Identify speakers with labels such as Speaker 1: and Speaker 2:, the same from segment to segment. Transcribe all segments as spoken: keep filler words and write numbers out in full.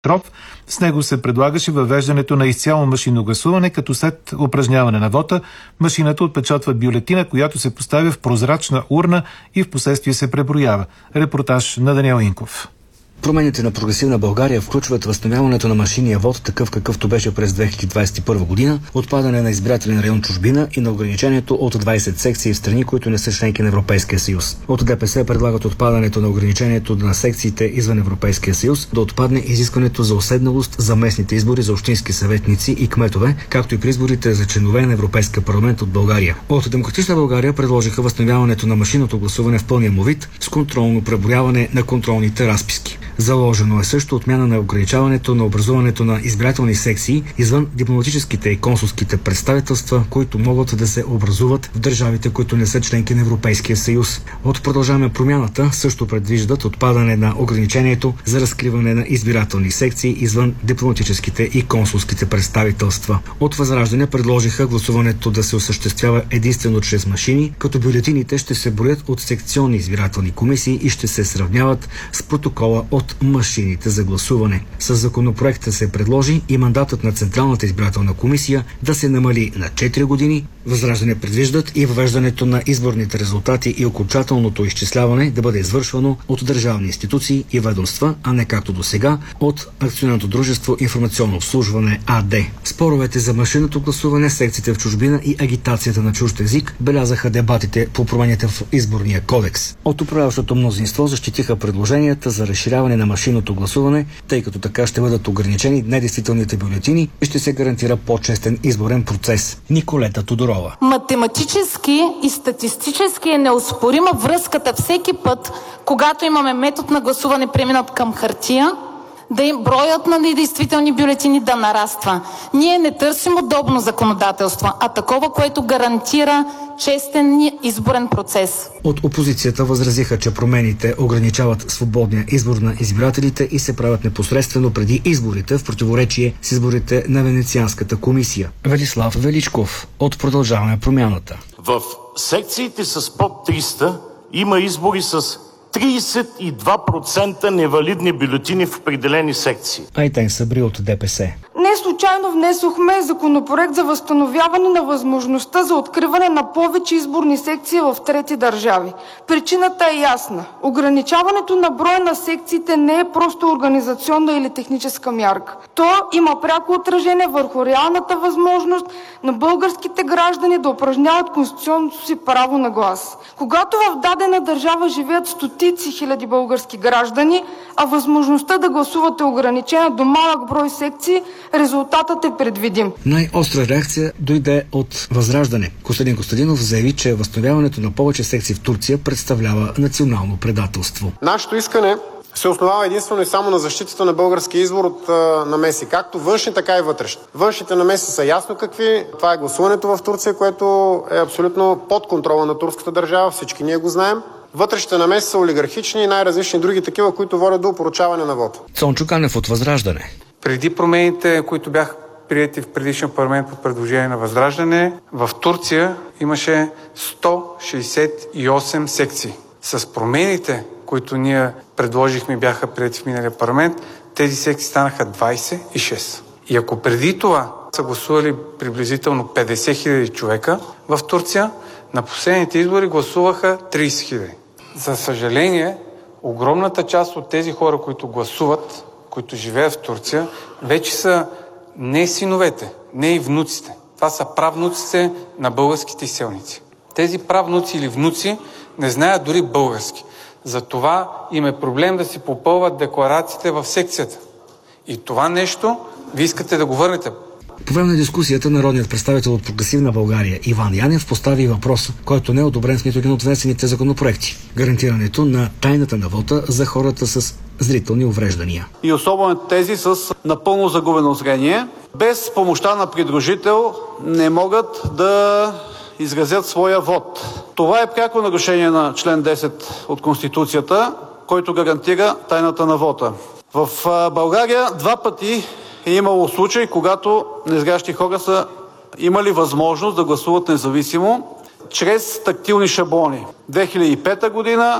Speaker 1: Димитров. С него се предлагаше въвеждането на изцяло машинно гласуване, като след упражняване на вота машината отпечатва бюлетина, която се поставя в прозрачна урна и впоследствие се преброява. Репортаж на Даниел Инков.
Speaker 2: Промените на Прогресивна България включват възстановяването на машинния вод, такъв какъвто беше през две хиляди двадесет и първа година, отпадане на избирателен район чужбина и на ограничението от двадесет секции в страни, които не са членки на Европейския съюз. От ДПС предлагат отпадането на ограничението на секциите извън Европейския съюз, да отпадне изискването за уседналост за местните избори за общински съветници и кметове, както и при изборите за членове на Европейския парламент от България. От Демократична България предложиха възстановяването на машинното гласуване в пълния му вид с контролно преброяване на контролните разписки. Заложено е също отмяна на ограничаването на образуването на избирателни секции извън дипломатическите и консулските представителства, които могат да се образуват в държавите, които не са членки на Европейския съюз. От Продължаваме промяната също предвиждат отпадане на ограничението за разкриване на избирателни секции извън дипломатическите и консулските представителства. От Възраждане предложиха гласуването да се осъществява единствено чрез машини, като бюлетините ще се броят от секционни избирателни комисии и ще се сравняват с протокола от машините за гласуване. С законопроекта се предложи и мандатът на Централната избирателна комисия да се намали на четири години. Възраждане предвиждат и въвеждането на изборните резултати и окончателното изчисляване да бъде извършвано от държавни институции и ведомства, а не както до сега от Акционерното дружество Информационно обслужване АД. Споровете за машинното гласуване, секциите в чужбина и агитацията на чужд език белязаха дебатите по промените в изборния кодекс. От управляващото мнозинство защитиха предложенията за разширяване на машинното гласуване, тъй като така ще бъдат ограничени недействителните бюлетини и ще се гарантира по-честен изборен процес. Николета Тодорова.
Speaker 3: Математически и статистически е неоспорима връзката всеки път, когато имаме метод на гласуване преминат към хартия, да им броят на недействителни бюлетини да нараства. Ние не търсим удобно законодателство, а такова, което гарантира честен изборен процес.
Speaker 2: От опозицията възразиха, че промените ограничават свободния избор на избирателите и се правят непосредствено преди изборите, в противоречие с изборите на Венецианската комисия. Велислав Величков от Продължаваме промяната.
Speaker 4: В секциите с под триста има избори с тридесет и два процента невалидни бюлетини в определени секции.
Speaker 2: Айтен Сабри от ДПС.
Speaker 5: Не случайно внесохме законопроект за възстановяване на възможността за откриване на повече изборни секции в трети държави. Причината е ясна. Ограничаването на броя на секциите не е просто организационна или техническа мярка. То има пряко отражение върху реалната възможност на българските граждани да упражняват конституционното си право на глас. Когато в дадена държава живеят стотици хиляди български граждани, а възможността да гласуват е ограничена до малък брой секции, резултатът е предвидим.
Speaker 2: Най-остра реакция дойде от Възраждане. Костадин Костадинов заяви, че възстановяването на повече секции в Турция представлява национално предателство.
Speaker 6: Нашето искане се основава единствено и само на защитата на българския избор от а, намеси, както външни, така и вътрешни. Външните намеси са ясно какви. Това е гласуването в Турция, което е абсолютно под контрола на турската държава. Всички ние го знаем. Вътрешните намеси са олигархични и най-различни други такива, които водят до опорочаване на вода.
Speaker 2: Цончо Ганев от Възраждане.
Speaker 7: Преди промените, които бяха приети в предишния парламент по предложение на Възраждане, в Турция имаше сто шейсет и осем секции. С промените, които ние предложихме, бяха приети в миналия парламент, тези секции станаха двадесет и шест. И ако преди това са гласували приблизително петдесет хиляди човека в Турция, на последните избори гласуваха тридесет хиляди. За съжаление, огромната част от тези хора, които гласуват, които живеят в Турция, вече са не синовете, не и внуците. Това са правнуците на българските изселници. Тези правнуци или внуци не знаят дори български. Затова им е проблем да си попълват декларациите в секцията. И това нещо ви искате да го върнете.
Speaker 2: По време на дискусията народният представител от Прогресивна България Иван Янев постави въпрос, който не е одобрен в нито един от внесените законопроекти. Гарантирането на тайната на вота за хората с зрителни увреждания.
Speaker 8: И особено тези с напълно загубено зрение, без помощта на придружител не могат да изразят своя вод. Това е пряко нарушение на член десет от Конституцията, който гарантира тайната на вота. В България два пъти е имало случай, когато незрящи хора са имали възможност да гласуват независимо чрез тактилни шаблони. две хиляди и пета година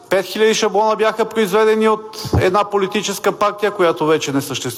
Speaker 8: пет хиляди шаблона бяха произведени от една политическа партия, която вече не съществува.